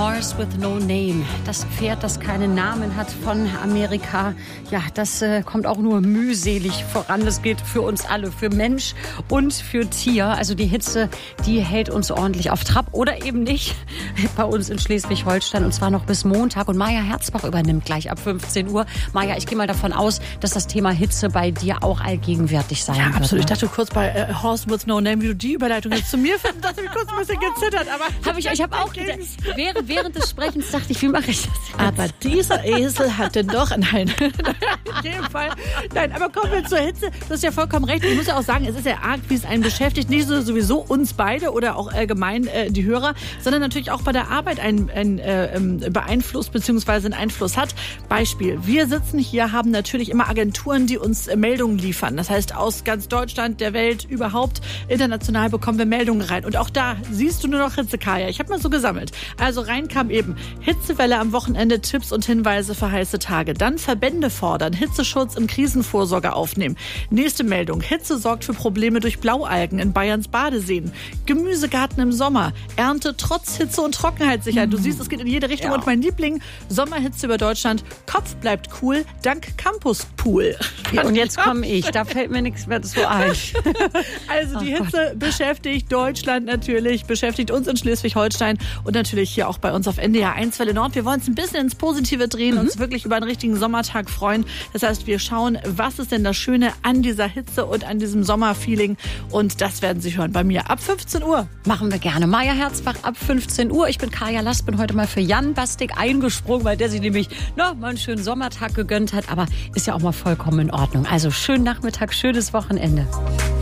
Horse with no name. Das Pferd, das keinen Namen hat von Amerika. Ja, das kommt auch nur mühselig voran. Das gilt für uns alle, für Mensch und für Tier. Also die Hitze, die hält uns ordentlich auf Trab oder eben nicht. Bei uns in Schleswig-Holstein und zwar noch bis Montag. Und Maja Herzbach übernimmt gleich ab 15 Uhr. Maja, ich gehe mal davon aus, dass das Thema Hitze bei dir auch allgegenwärtig sein wird. Ja, absolut. Ich dachte kurz bei Horse with no name, wie du die Überleitung jetzt zu mir findest, dass ich kurz ein bisschen gezittert. Aber ich habe auch gedacht, während des Sprechens dachte ich, wie mache ich das jetzt? Aber dieser Esel hatte doch in jedem Fall. Nein, aber kommen wir zur Hitze. Du hast ja vollkommen recht. Ich muss ja auch sagen, es ist ja arg, wie es einen beschäftigt. Nicht so sowieso uns beide oder auch allgemein die Hörer, sondern natürlich auch bei der Arbeit ein beeinflusst bzw. einen Einfluss hat. Beispiel, wir sitzen hier, haben natürlich immer Agenturen, die uns Meldungen liefern. Das heißt, aus ganz Deutschland, der Welt, überhaupt international bekommen wir Meldungen rein. Und auch da siehst du nur noch Hitze, Kaya. Ich habe mal so gesammelt. Also rein kam eben Hitzewelle am Wochenende, Tipps und Hinweise für heiße Tage. Dann Verbände fordern, Hitzeschutz in Krisenvorsorge aufnehmen. Nächste Meldung, Hitze sorgt für Probleme durch Blaualgen in Bayerns Badeseen. Gemüsegarten im Sommer, Ernte trotz Hitze und Trockenheit sicher. Du siehst, es geht in jede Richtung. Ja. Und mein Liebling, Sommerhitze über Deutschland, Kopf bleibt cool, dank Campuspool. Ja, und jetzt komme ich, da fällt mir nichts mehr so ein. Also die Hitze beschäftigt Deutschland natürlich, beschäftigt uns in Schleswig-Holstein und natürlich hier auch bei uns auf NDR 1 Welle Nord. Wir wollen es ein bisschen ins Positive drehen, uns wirklich über einen richtigen Sommertag freuen. Das heißt, wir schauen, was ist denn das Schöne an dieser Hitze und an diesem Sommerfeeling, und das werden Sie hören bei mir ab 15 Uhr. Machen wir gerne. Maja Herzbach ab 15 Uhr. Ich bin Kaya Last, bin heute mal für Jan Bastik eingesprungen, weil der sich nämlich mal einen schönen Sommertag gegönnt hat, aber ist ja auch mal vollkommen in Ordnung. Also schönen Nachmittag, schönes Wochenende.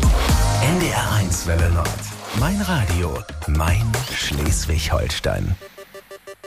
NDR 1 Welle Nord. Mein Radio, mein Schleswig-Holstein.